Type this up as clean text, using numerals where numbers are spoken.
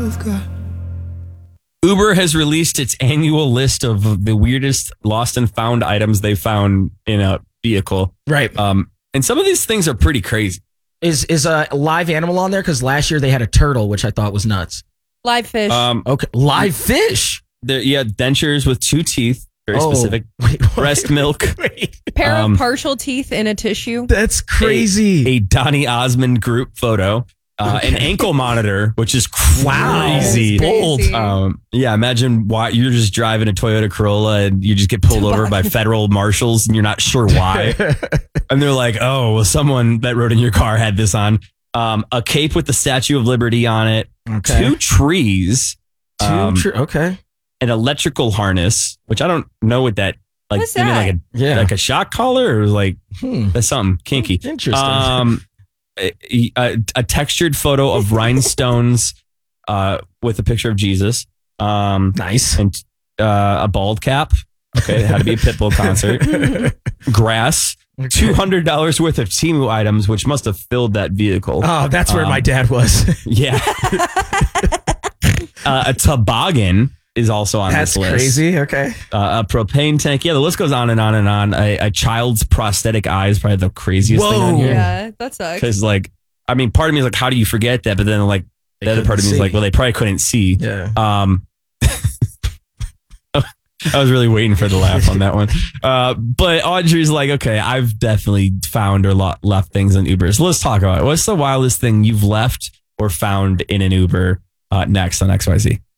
Uber has released its annual list of the weirdest lost and found items they found in a vehicle. Right. And some of these things are pretty crazy. Is a live animal on there? Because last year they had a turtle, which I thought was nuts. Live fish. Okay, live fish. Dentures with 2 teeth. Very specific. Breast milk. Pair of partial teeth in a tissue. That's crazy. A Donny Osmond group photo. An ankle monitor, which is crazy. Bold. Imagine why you're just driving a Toyota Corolla and you just get pulled over by federal marshals and you're not sure why. And they're like, oh, well, someone that rode in your car had this on. A cape with the Statue of Liberty on it. Okay. 2 trees. Okay. An electrical harness, which I don't know what that like. What's you mean that? like a shock collar or like that's something kinky. Interesting. A textured photo of rhinestones with a picture of Jesus. Nice. And a bald cap. Okay, it had to be a Pitbull concert. Grass. $200 worth of Temu items, which must have filled that vehicle. Oh, that's where my dad was. Yeah. A toboggan is also on That's this list. crazy. Okay. A propane tank. Yeah, the list goes on and on and on. A child's prosthetic eye is probably the craziest thing on here. Yeah, that sucks. Because, like, I mean, part of me is like, how do you forget that? But then, like, the other part of me is like, well, they probably couldn't see. Yeah. I was really waiting for the laugh on that one. But Audrey's like, okay, I've definitely found or left things in Uber. So let's talk about it. What's the wildest thing you've left or found in an Uber next on XYZ?